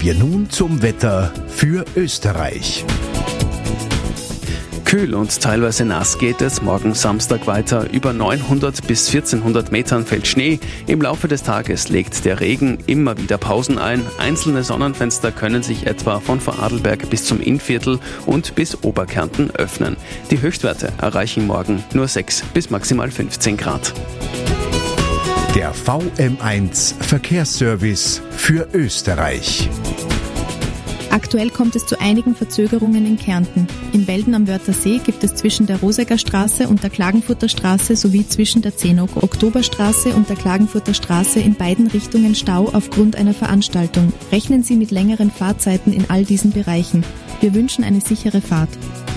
Kommen wir nun zum Wetter für Österreich. Kühl und teilweise nass geht es morgen Samstag weiter. Über 900 bis 1400 Metern fällt Schnee. Im Laufe des Tages legt der Regen immer wieder Pausen ein. Einzelne Sonnenfenster können sich etwa von Vorarlberg bis zum Innviertel und bis Oberkärnten öffnen. Die Höchstwerte erreichen morgen nur 6 bis maximal 15 Grad. Der VM1 Verkehrsservice für Österreich. Aktuell kommt es zu einigen Verzögerungen in Kärnten. In Welden am Wörthersee gibt es zwischen der Rosegger Straße und der Klagenfurter Straße sowie zwischen der 10. Oktoberstraße und der Klagenfurter Straße in beiden Richtungen Stau aufgrund einer Veranstaltung. Rechnen Sie mit längeren Fahrzeiten in all diesen Bereichen. Wir wünschen eine sichere Fahrt.